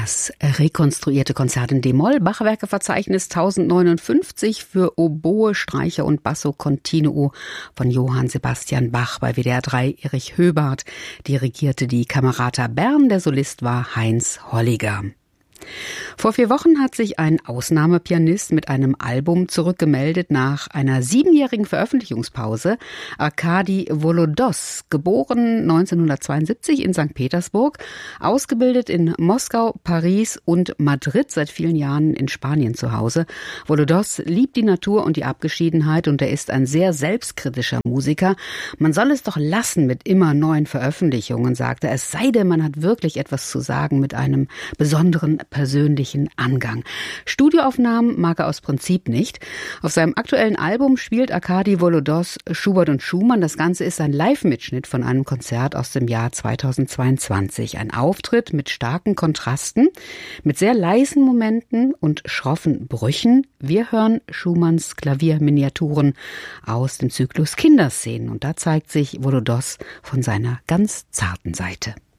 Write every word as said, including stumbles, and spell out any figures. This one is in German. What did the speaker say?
Das rekonstruierte Konzert in D-Moll, Bachwerkeverzeichnis tausendneunundfünfzig für Oboe, Streicher und Basso Continuo von Johann Sebastian Bach bei W D R drei. Erich Höbart dirigierte die Camerata Bern, der Solist war Heinz Holliger. Vor vier Wochen hat sich ein Ausnahmepianist mit einem Album zurückgemeldet nach einer siebenjährigen Veröffentlichungspause. Arkadi Volodos, geboren neunzehnhundertzweiundsiebzig in Sankt Petersburg, ausgebildet in Moskau, Paris und Madrid, seit vielen Jahren in Spanien zu Hause. Volodos liebt die Natur und die Abgeschiedenheit und er ist ein sehr selbstkritischer Musiker. Man soll es doch lassen mit immer neuen Veröffentlichungen, sagte er, es sei denn, man hat wirklich etwas zu sagen mit einem besonderen persönlichen Angang. Studioaufnahmen mag er aus Prinzip nicht. Auf seinem aktuellen Album spielt Arkadi Volodos Schubert und Schumann. Das Ganze ist ein Live-Mitschnitt von einem Konzert aus dem Jahr zweitausendzweiundzwanzig. Ein Auftritt mit starken Kontrasten, mit sehr leisen Momenten und schroffen Brüchen. Wir hören Schumanns Klavierminiaturen aus dem Zyklus Kinderszenen. Und da zeigt sich Volodos von seiner ganz zarten Seite.